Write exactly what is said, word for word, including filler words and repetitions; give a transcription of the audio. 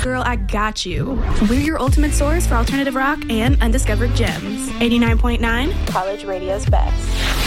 girl, I got you. We're your ultimate source for alternative rock and undiscovered gems. eighty-nine point nine, College Radio's best.